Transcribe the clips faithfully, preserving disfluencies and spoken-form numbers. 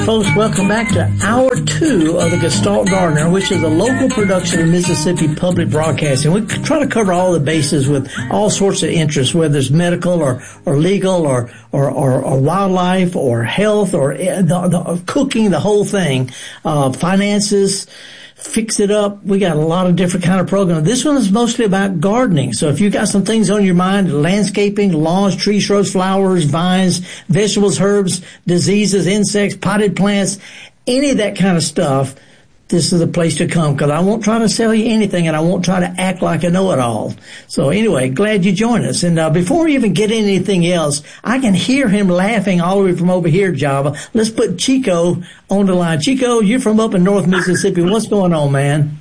Folks, welcome back to Hour two of the Gestalt Gardener, which is a local production of Mississippi Public Broadcasting. We try to cover all the bases with all sorts of interests, whether it's medical or, or legal or, or, or, or wildlife or health or the, the cooking, the whole thing, uh, finances. Fix it up. We got a lot of different kind of programs. This one is mostly about gardening. So if you got some things on your mind, landscaping, lawns, trees, shrubs, flowers, vines, vegetables, herbs, diseases, insects, potted plants, any of that kind of stuff, this is the place to come, because I won't try to sell you anything and I won't try to act like I know it all. So anyway, glad you joined us. And uh, before we even get into anything else, I can hear him laughing all the way from over here, Java. Let's put Chico on the line. Chico, you're from up in North Mississippi. What's going on, man?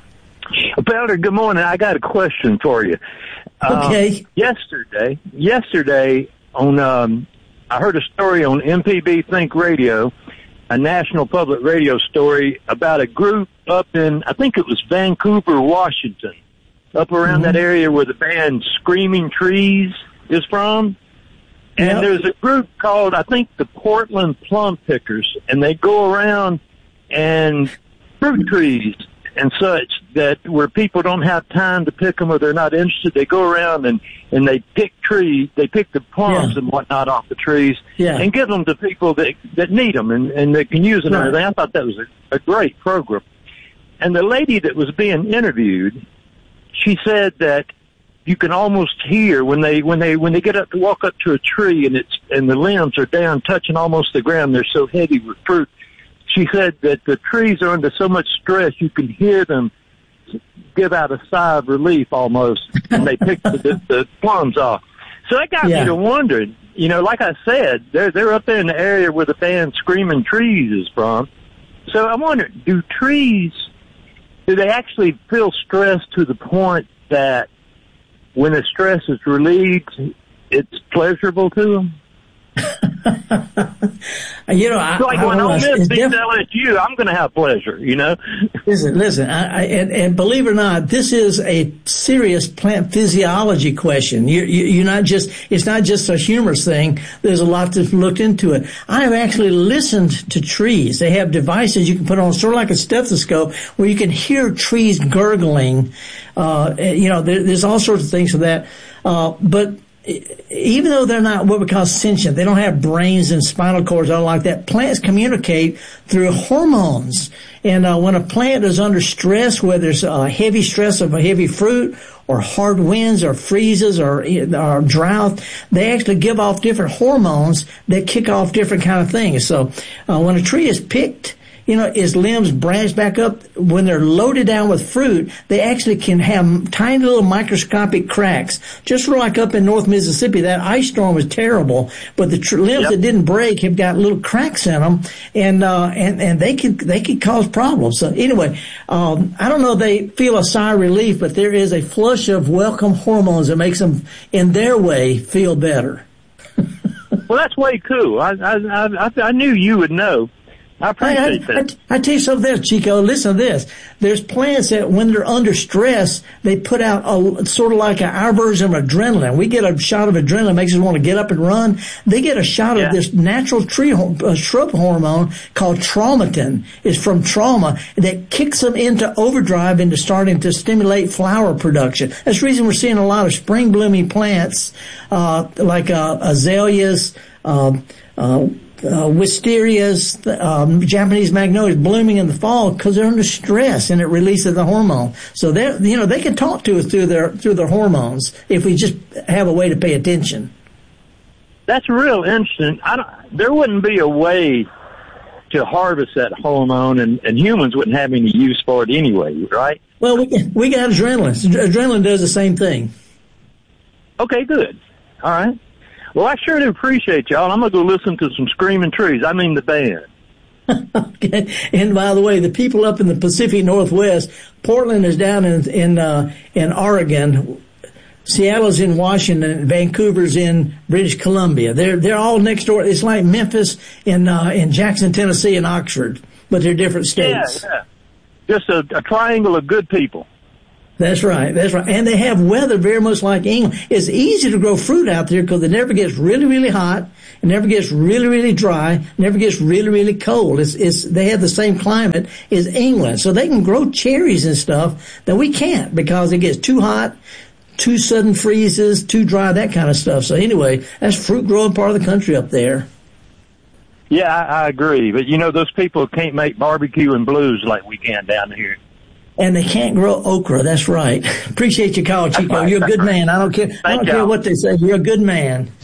Elder, good morning. I got a question for you. Okay. Um, yesterday, yesterday on, um, I heard a story on M P B Think Radio, a national public radio story about a group up in, I think it was Vancouver, Washington, up around mm-hmm. that area where the band Screaming Trees is from. And yep. there's a group called, I think, the Portland Plum Pickers, and they go around and fruit trees and such that where people don't have time to pick them or they're not interested, they go around and, and they pick trees, they pick the plums yeah. and whatnot off the trees yeah. and give them to people that, that need them and, and that can use them right. and everything. I thought that was a, a great program. And the lady that was being interviewed, she said that you can almost hear when they, when they, when they get up to walk up to a tree and it's, and the limbs are down touching almost the ground, they're so heavy with fruit. She said that the trees are under so much stress you can hear them give out a sigh of relief almost, and they pick the, the, the plums off. So that got yeah. me to wondering, you know, like I said, they're they're up there in the area where the band Screaming Trees is from. So I wonder, do trees, do they actually feel stress to the point that when the stress is relieved, it's pleasurable to them? you know, I, so like I, when I, I miss being def- L S U, I'm going to have pleasure, you know. Listen, listen, I, I, and, and believe it or not, this is a serious plant physiology question. You, you, you're not just, it's not just a humorous thing. There's a lot to look into it. I have actually listened to trees. They have devices you can put on, sort of like a stethoscope, where you can hear trees gurgling. Uh, you know, there, there's all sorts of things for that. Uh, but even though they're not what we call sentient, they don't have brains and spinal cords, all like that, plants communicate through hormones. And uh, when a plant is under stress, whether it's uh, heavy stress of a heavy fruit or hard winds or freezes or, or drought, they actually give off different hormones that kick off different kind of things. So uh, when a tree is picked, you know, its limbs branch back up. When they're loaded down with fruit, they actually can have tiny little microscopic cracks. Just like up in North Mississippi, that ice storm was terrible, but the tr- limbs yep. that didn't break have got little cracks in them, and uh, and and they could they could cause problems. So anyway, um, I don't know if they feel a sigh of relief, but there is a flush of welcome hormones that makes them, in their way, feel better. Well, that's way cool. I I I, I knew you would know. I appreciate I, I, that. I, I tell you something there, Chico. Listen to this. There's plants that when they're under stress, they put out a, sort of like a, our version of adrenaline. We get a shot of adrenaline, makes us want to get up and run. They get a shot yeah. of this natural tree uh, shrub hormone called traumatin. It's from trauma that kicks them into overdrive into starting to stimulate flower production. That's the reason we're seeing a lot of spring blooming plants, uh, like uh, azaleas, uh, uh, Uh, wisterias, um, Japanese magnolias blooming in the fall because they're under stress and it releases the hormone. So they, you know, they can talk to us through their through their hormones if we just have a way to pay attention. That's real interesting. I don't, there wouldn't be a way to harvest that hormone, and, and humans wouldn't have any use for it anyway, right? Well, we we got adrenaline. Adrenaline does the same thing. Okay, good. All right. Well, I sure do appreciate y'all. I'm going to go listen to some Screaming Trees. I mean the band. Okay. And by the way, the people up in the Pacific Northwest, Portland is down in in uh, in Oregon, Seattle's in Washington, Vancouver's in British Columbia. They're they're all next door. It's like Memphis in uh, in Jackson, Tennessee, and Oxford, but they're different states. Yeah, yeah. Just a, a triangle of good people. That's right. That's right. And they have weather very much like England. It's easy to grow fruit out there because it never gets really, really hot. It never gets really, really dry. Never gets really, really cold. It's, it's, they have the same climate as England. So they can grow cherries and stuff that we can't because it gets too hot, too sudden freezes, too dry, that kind of stuff. So anyway, that's fruit growing part of the country up there. Yeah, I, I agree. But, you know, those people can't make barbecue and blues like we can down here. And they can't grow okra. That's right. Appreciate your call, Chico. Right. You're a good man. I don't care. Thank I don't y'all. care what they say. You're a good man.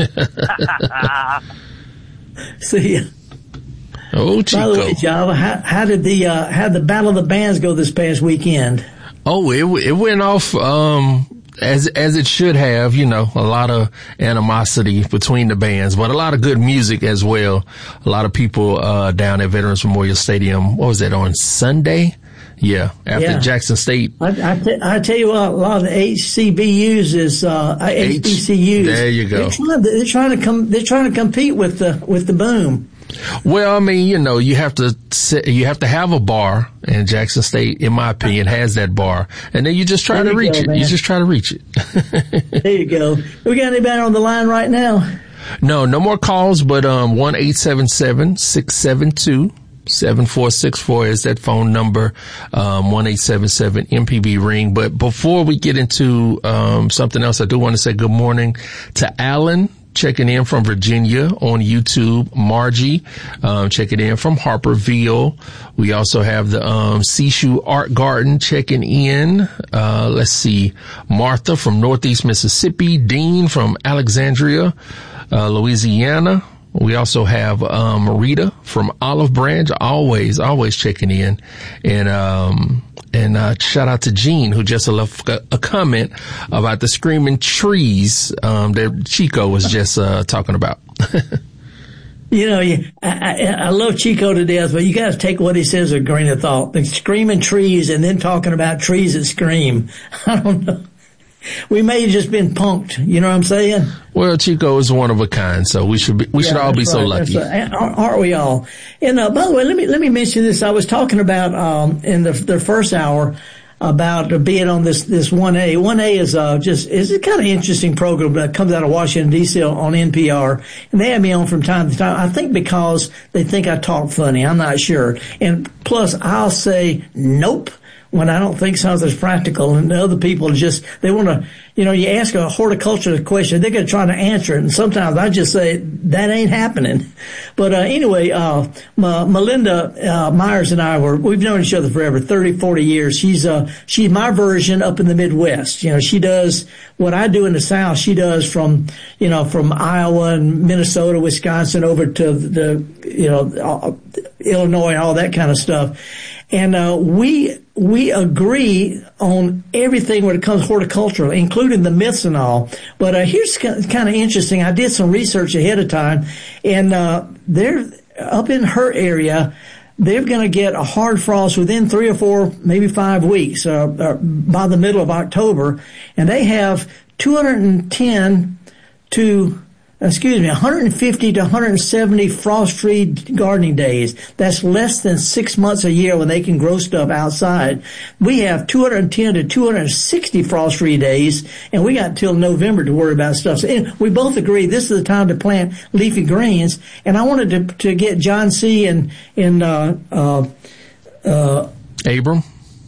See ya. Oh, Chico. By the way, Java, how, how did the uh, how did the Battle of the Bands go this past weekend? Oh, it it went off um, as as it should have. You know, a lot of animosity between the bands, but a lot of good music as well. A lot of people uh, down at Veterans Memorial Stadium. What was that on Sunday? Yeah, after yeah. Jackson State. I, I, t- I tell you what, a lot of the H C B Us is uh, H B C Us. There you go. They're trying, to, they're trying to come. They're trying to compete with the with the boom. Well, I mean, you know, you have to sit, you have to have a bar, and Jackson State, in my opinion, has that bar, and then you just try there to reach go, it. Man. You just try to reach it. There you go. We got anybody on the line right now? No, no more calls, but um, one eight seven seven six seven two. seven four six four is that phone number, um, one eight seven seven M P B ring. But before we get into, um, something else, I do want to say good morning to Alan checking in from Virginia on YouTube, Margie, um, checking in from Harperville. We also have the, um, Seashore Art Garden checking in. Uh, let's see, Martha from Northeast Mississippi, Dean from Alexandria, uh, Louisiana. We also have, um, Rita from Olive Branch, always, always checking in. And, um, and, uh, shout out to Gene, who just left a, a comment about the screaming trees, um, that Chico was just, uh, talking about. You know, I, I, I love Chico to death, but you got to take what he says with a grain of thought. The screaming trees and then talking about trees that scream. I don't know. We may have just been punked. You know what I'm saying? Well, Chico is one of a kind, so we should be, we yeah, should all be right, so lucky. Right. Aren't we all? And, uh, by the way, let me, let me mention this. I was talking about, um, in the, the first hour about being on this, this one A. one A is, uh, just, is a kind of interesting program that comes out of Washington, D C on N P R. And they have me on from time to time. I think because they think I talk funny. I'm not sure. And plus, I'll say, nope, when I don't think something's practical, and the other people just, they want to, you know, you ask a horticulture question, they're going to try to answer it, and sometimes I just say, that ain't happening. But uh, anyway, uh, Ma- Melinda uh, Myers and I were, we've known each other forever, thirty, forty years. She's, uh, she's my version up in the Midwest. You know, she does what I do in the South, she does from, you know, from Iowa and Minnesota, Wisconsin over to the, you know, Illinois, all that kind of stuff. And, uh, we, we agree on everything when it comes horticultural, including the myths and all. But, uh, here's kind of interesting. I did some research ahead of time, and, uh, they're up in her area. They're going to get a hard frost within three or four, maybe five weeks, uh, uh, by the middle of October. And they have two hundred ten to, excuse me, one hundred fifty to one hundred seventy frost-free gardening days. That's less than six months a year when they can grow stuff outside. We have two hundred ten to two hundred sixty frost-free days, and we got until November to worry about stuff. So and we both agree this is the time to plant leafy greens. And I wanted to to get John C. and and uh, uh, uh, Abram.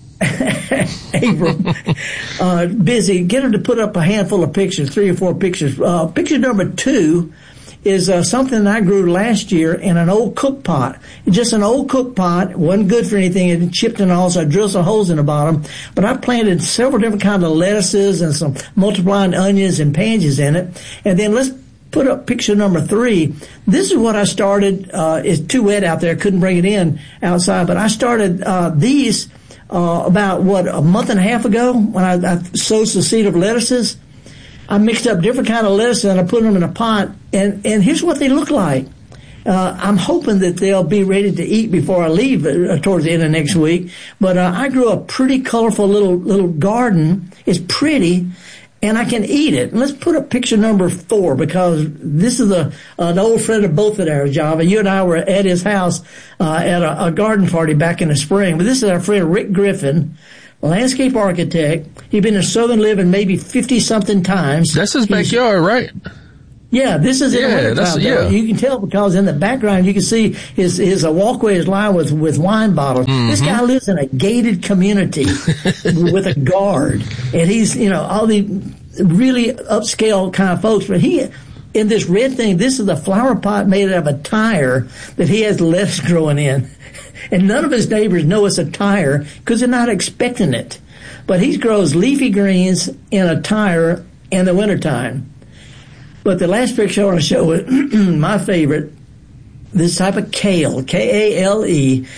Abram, uh, busy. Get him to put up a handful of pictures, three or four pictures. Uh, picture number two is uh, something I grew last year in an old cook pot. Just an old cook pot. Wasn't good for anything. It chipped and all, so I drilled some holes in the bottom. But I planted several different kinds of lettuces and some multiplying onions and pansies in it. And then let's put up picture number three. This is what I started. Uh, it's too wet out there. Couldn't bring it in outside. But I started uh, these Uh, about what, a month and a half ago when I, I sowed the seed of lettuces. I mixed up different kind of lettuces and I put them in a pot, and, and here's what they look like. Uh, I'm hoping that they'll be ready to eat before I leave uh, towards the end of next week. But uh, I grew a pretty colorful little, little garden. It's pretty. And I can eat it. And let's put up picture number four, because this is a, an old friend of both of ours, Java. You and I were at his house uh, at a, a garden party back in the spring. But this is our friend Rick Griffin landscape architect. He'd been in Southern Living maybe fifty-something times. That's his backyard, right? Yeah, this is in yeah, the wintertime. Yeah. You can tell because in the background you can see his his uh, walkway is lined with, with wine bottles. Mm-hmm. This guy lives in a gated community with a guard, and he's, you know, all the really upscale kind of folks. But he, in this red thing, this is a flower pot made out of a tire that he has lettuce growing in. And none of his neighbors know it's a tire because they're not expecting it. But he grows leafy greens in a tire in the wintertime. But the last picture I want to show is my favorite, this type of kale, K A L E.